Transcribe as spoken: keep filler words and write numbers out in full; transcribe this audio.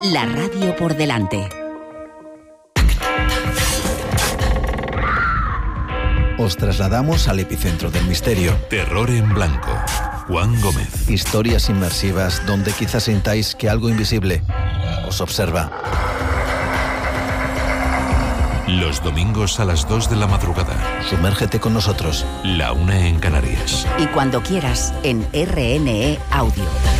La radio por delante. Os trasladamos al epicentro del misterio. Terror en blanco. Juan Gómez. Historias inmersivas donde quizás sintáis que algo invisible os observa. Los domingos a las dos de la madrugada. Sumérgete con nosotros. La una en Canarias. Y cuando quieras, en R N E Audio.